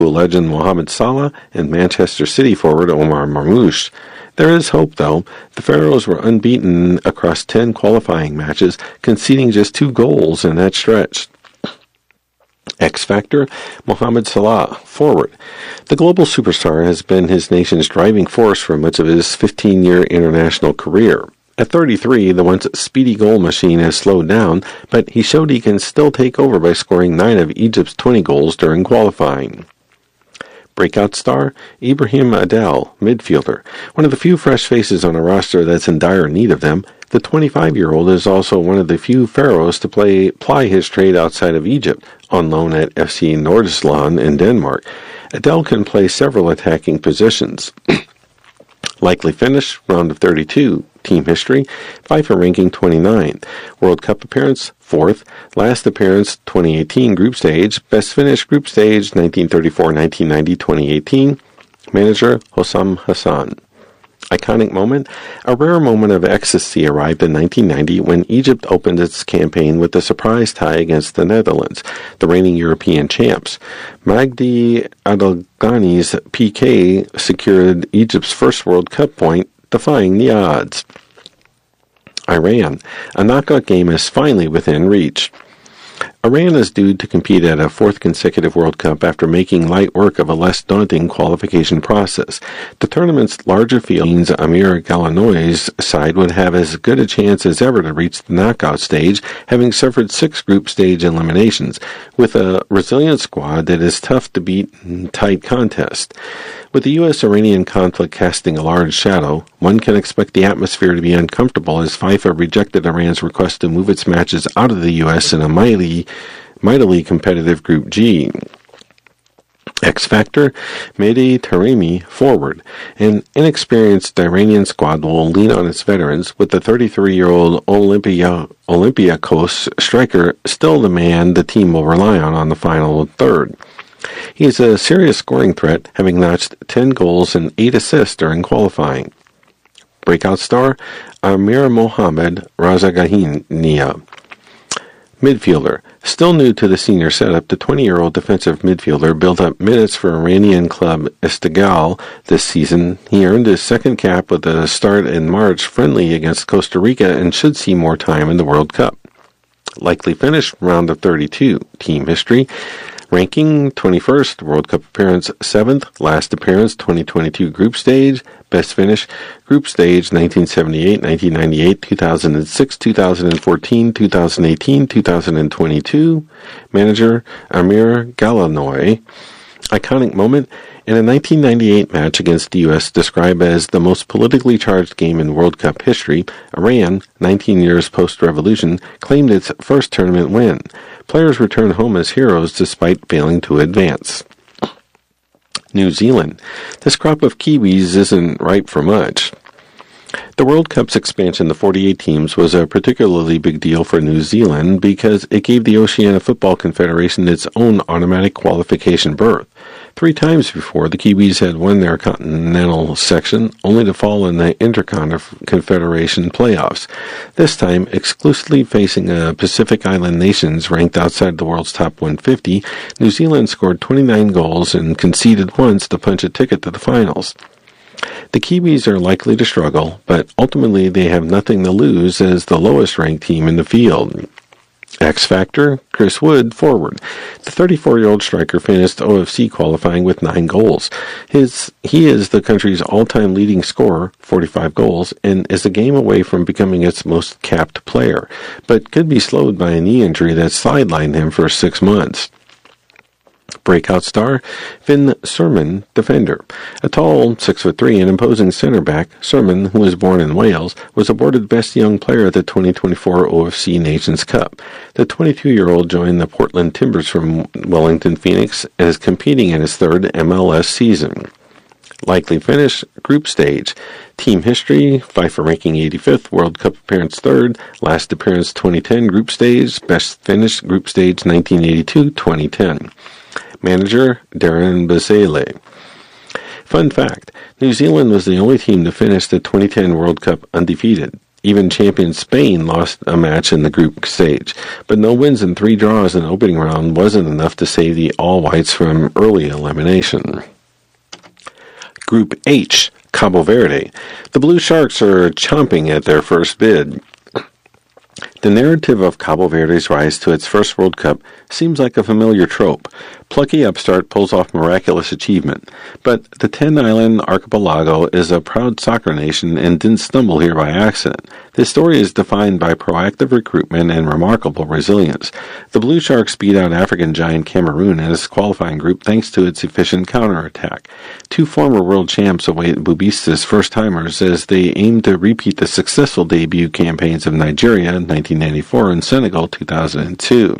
legend Mohamed Salah and Manchester City forward Omar Marmoush. There is hope, though. The Pharaohs were unbeaten across 10 qualifying matches, conceding just 2 goals in that stretch. X Factor, Mohamed Salah, forward. The global superstar has been his nation's driving force for much of his 15-year international career. At 33, the once speedy goal machine has slowed down, but he showed he can still take over by scoring 9 of Egypt's 20 goals during qualifying. Breakout star, Ibrahim Adel, midfielder. One of the few fresh faces on a roster that's in dire need of them, the 25-year-old is also one of the few Pharaohs to ply his trade outside of Egypt, on loan at FC Nordsjælland in Denmark. Adel can play several attacking positions. Likely finish, round of 32. Team history, FIFA ranking 29. World Cup appearance, 4th. Last appearance, 2018 group stage. Best finish, group stage, 1934, 1990, 2018. Manager, Hossam Hassan. Iconic moment, a rare moment of ecstasy arrived in 1990 when Egypt opened its campaign with a surprise tie against the Netherlands, the reigning European champs. Magdi Adelghani's PK secured Egypt's first World Cup point, defying the odds. Iran, a knockout game is finally within reach. Iran is due to compete at a 4th consecutive World Cup after making light work of a less daunting qualification process. The tournament's larger field means Amir Galanoy's side would have as good a chance as ever to reach the knockout stage, having suffered 6 group stage eliminations, with a resilient squad that is tough to beat in tight contests. With the U.S.-Iranian conflict casting a large shadow, one can expect the atmosphere to be uncomfortable as FIFA rejected Iran's request to move its matches out of the U.S. in a mightily competitive Group G. X Factor, Mehdi Taremi, forward. An inexperienced Iranian squad will lean on its veterans, with the 33-year-old Olympiacos striker still the man the team will rely on the final third. He is a serious scoring threat, having notched 10 goals and 8 assists during qualifying. Breakout star, Amir Mohamed Razagania. Midfielder. Still new to the senior setup, the 20-year-old defensive midfielder built up minutes for Iranian club Esteghlal this season. He earned his second cap with a start in March friendly against Costa Rica and should see more time in the World Cup. Likely finish, round of 32. Team history. Ranking, 21st, World Cup appearance, 7th, last appearance, 2022 group stage, best finish, group stage, 1978, 1998, 2006, 2014, 2018, 2022, manager, Amir Galanoy. Iconic moment, in a 1998 match against the U.S. described as the most politically charged game in World Cup history, Iran, 19 years post-revolution, claimed its first tournament win. Players returned home as heroes despite failing to advance. New Zealand. This crop of Kiwis isn't ripe for much. The World Cup's expansion to 48 teams was a particularly big deal for New Zealand because it gave the Oceania Football Confederation its own automatic qualification berth. 3 times before, the Kiwis had won their continental section, only to fall in the Interconfederation playoffs. This time, exclusively facing Pacific Island nations ranked outside the world's top 150, New Zealand scored 29 goals and conceded once to punch a ticket to the finals. The Kiwis are likely to struggle, but ultimately they have nothing to lose as the lowest-ranked team in the field. X Factor, Chris Wood, forward. The 34-year-old striker finished OFC qualifying with 9 goals. He is the country's all-time leading scorer, 45 goals, and is a game away from becoming its most capped player, but could be slowed by a knee injury that sidelined him for 6 months. Breakout star, Finn Surman, defender. A tall, 6'3" and imposing center back, Surman, who was born in Wales, was awarded Best Young Player at the 2024 OFC Nations Cup. The 22-year-old joined the Portland Timbers from Wellington Phoenix and is competing in his 3rd MLS season. Likely finish, group stage. Team history, FIFA ranking 85th, World Cup appearance 3rd, last appearance 2010 group stage, best finish group stage 1982-2010. Manager, Darren Bazile. Fun fact, New Zealand was the only team to finish the 2010 World Cup undefeated. Even champion Spain lost a match in the group stage, but no wins and 3 draws in the opening round wasn't enough to save the All-Whites from early elimination. Group H, Cabo Verde. The Blue Sharks are chomping at their first bid. The narrative of Cabo Verde's rise to its first World Cup seems like a familiar trope. Plucky upstart pulls off miraculous achievement. But the 10-island archipelago is a proud soccer nation and didn't stumble here by accident. This story is defined by proactive recruitment and remarkable resilience. The Blue Sharks beat out African giant Cameroon in its qualifying group thanks to its efficient counterattack. 2 former world champs await Bubista's first-timers as they aim to repeat the successful debut campaigns of Nigeria in 1994 and Senegal 2002.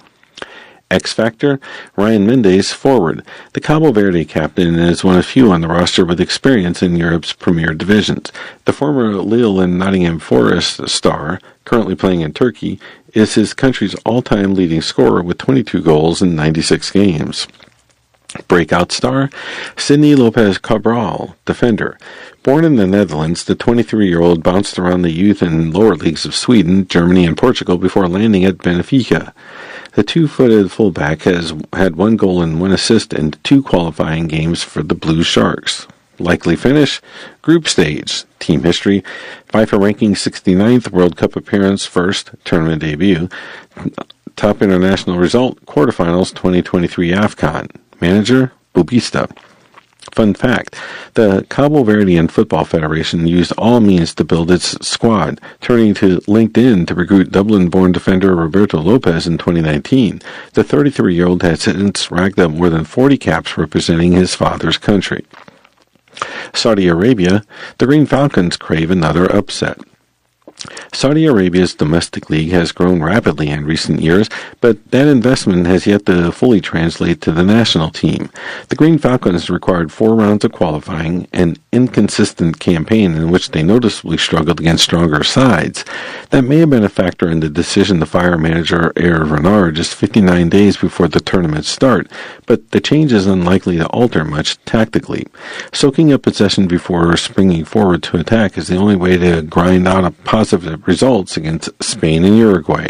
X Factor, Ryan Mendes, forward. The Cabo Verde captain is one of few on the roster with experience in Europe's premier divisions. The former Lille and Nottingham Forest star, currently playing in Turkey, is his country's all-time leading scorer with 22 goals in 96 games. Breakout star, Sidney Lopez Cabral, defender. Born in the Netherlands, the 23-year-old bounced around the youth and lower leagues of Sweden, Germany, and Portugal before landing at Benfica. The 2-footed fullback has had 1 goal and 1 assist in 2 qualifying games for the Blue Sharks. Likely finish, group stage, team history, FIFA ranking 69th, World Cup appearance, first, tournament debut, top international result, quarterfinals 2023 AFCON. Manager, Bubista. Fun fact, the Cabo Verdean Football Federation used all means to build its squad, turning to LinkedIn to recruit Dublin-born defender Roberto Lopez in 2019. The 33-year-old has since racked up more than 40 caps representing his father's country. Saudi Arabia, the Green Falcons crave another upset. Saudi Arabia's domestic league has grown rapidly in recent years, but that investment has yet to fully translate to the national team. The Green Falcons required 4 rounds of qualifying, an inconsistent campaign in which they noticeably struggled against stronger sides. That may have been a factor in the decision to fire manager Hervé Renard just 59 days before the tournament's start, but the change is unlikely to alter much tactically. Soaking up possession before springing forward to attack is the only way to grind out a positive results against Spain and Uruguay.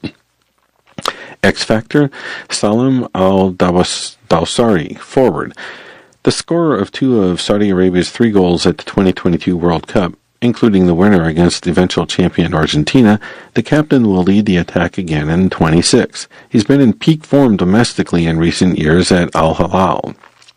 X Factor, Salam Al-Dawsari, forward. The scorer of 2 of Saudi Arabia's 3 goals at the 2022 World Cup, including the winner against eventual champion Argentina, the captain will lead the attack again in 26. He's been in peak form domestically in recent years at Al Hilal.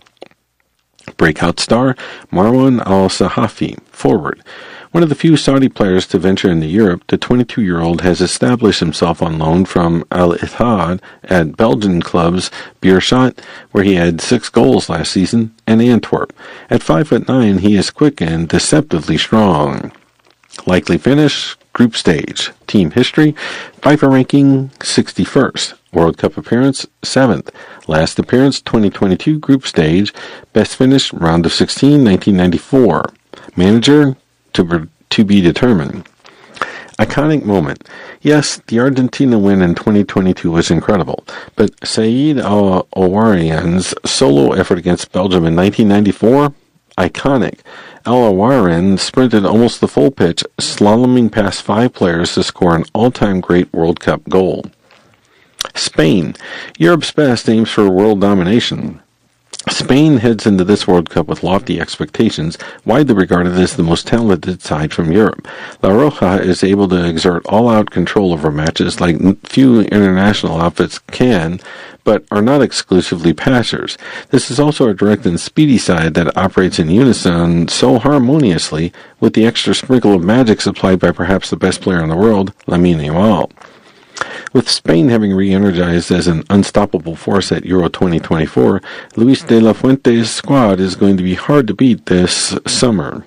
Breakout star, Marwan Al-Sahafi, forward. One of the few Saudi players to venture into Europe, the 22-year-old has established himself on loan from Al Ittihad at Belgian clubs Beerschot, where he had 6 goals last season, and Antwerp. At 5'9", he is quick and deceptively strong. Likely finish, group stage. Team history, FIFA ranking 61st. World Cup appearance, 7th. Last appearance, 2022 group stage. Best finish, round of 16, 1994. Manager, to be determined. Iconic moment. Yes, the Argentina win in 2022 was incredible, but Saeed Al-Awarian's solo effort against Belgium in 1994? Iconic. Al-Awarin sprinted almost the full pitch, slaloming past 5 players to score an all-time great World Cup goal. Spain. Europe's best aims for world domination. Spain heads into this World Cup with lofty expectations, widely regarded as the most talented side from Europe. La Roja is able to exert all-out control over matches like few international outfits can, but are not exclusively passers. This is also a direct and speedy side that operates in unison so harmoniously, with the extra sprinkle of magic supplied by perhaps the best player in the world, Lamine Yamal. With Spain having re-energized as an unstoppable force at Euro 2024, Luis de la Fuente's squad is going to be hard to beat this summer.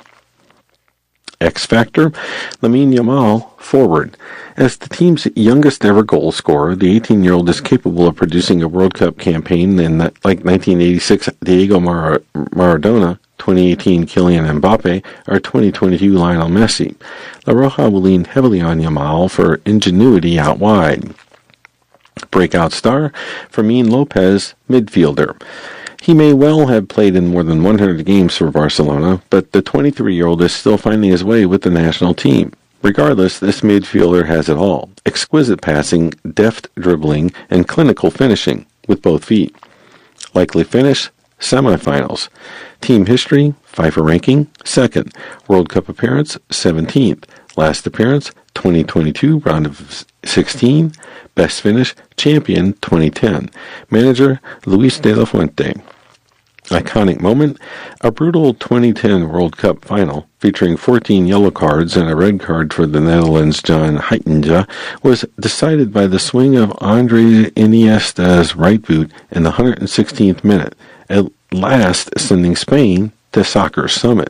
X Factor, Lamine Yamal, forward. As the team's youngest ever goal scorer, the 18-year-old is capable of producing a World Cup campaign like 1986 Diego Maradona, 2018 Kylian Mbappe, or 2022 Lionel Messi. La Roja will lean heavily on Yamal for ingenuity out wide. Breakout star, Fermin Lopez, midfielder. He may well have played in more than 100 games for Barcelona, but the 23-year-old is still finding his way with the national team. Regardless, this midfielder has it all: exquisite passing, deft dribbling, and clinical finishing with both feet. Likely finish, semifinals. Team history, FIFA ranking, 2nd. World Cup appearance, 17th. Last appearance, 2022, round of 16. Best finish, champion, 2010. Manager, Luis de la Fuente. Iconic moment, a brutal 2010 World Cup final featuring 14 yellow cards and a red card for the Netherlands' John Heitinga was decided by the swing of Andres Iniesta's right boot in the 116th minute, at last sending Spain to soccer's summit.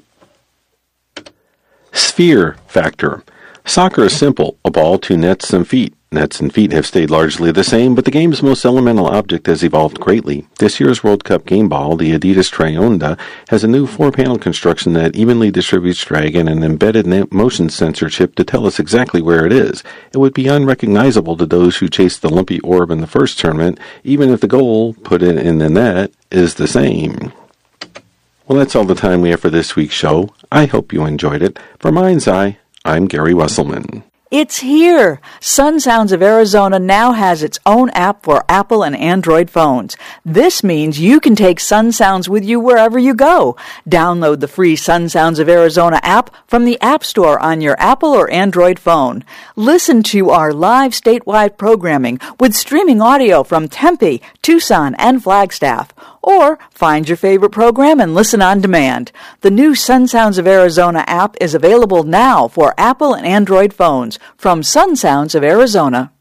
Sphere factor. Soccer is simple: a ball, 2 nets, and feet. Nets and feet have stayed largely the same, but the game's most elemental object has evolved greatly. This year's World Cup game ball, the Adidas Tri-Onda, has a new 4-panel construction that evenly distributes drag and an embedded motion sensor chip to tell us exactly where it is. It would be unrecognizable to those who chased the lumpy orb in the first tournament, even if the goal, put it in the net, is the same. Well, that's all the time we have for this week's show. I hope you enjoyed it. For Mind's Eye, I'm Gary Wesselman. It's here! Sun Sounds of Arizona now has its own app for Apple and Android phones. This means you can take Sun Sounds with you wherever you go. Download the free Sun Sounds of Arizona app from the App Store on your Apple or Android phone. Listen to our live statewide programming with streaming audio from Tempe, Tucson, and Flagstaff. Or find your favorite program and listen on demand. The new Sun Sounds of Arizona app is available now for Apple and Android phones from Sun Sounds of Arizona.